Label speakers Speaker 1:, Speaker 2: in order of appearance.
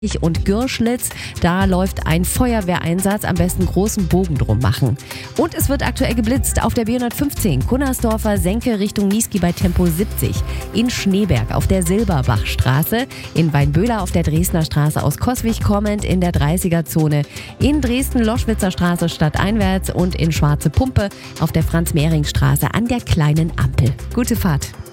Speaker 1: und Gürschlitz. Da läuft ein Feuerwehreinsatz, am besten großen Bogen drum machen. Und es wird aktuell geblitzt auf der B115 Gunnersdorfer Senke Richtung Niesky bei Tempo 70. In Schneeberg auf der Silberbachstraße. In Weinböhler auf der Dresdner Straße aus Coswig kommend in der 30er-Zone. In Dresden-Loschwitzer Straße stadteinwärts und in Schwarze Pumpe auf der Franz-Mehring-Straße an der kleinen Ampel. Gute Fahrt.